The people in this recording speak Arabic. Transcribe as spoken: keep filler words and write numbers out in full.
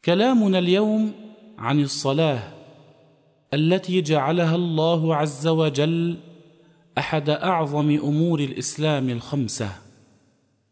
كلامنا اليوم عن الصلاة التي جعلها الله عز وجل أحد أعظم أمور الإسلام الخمسة،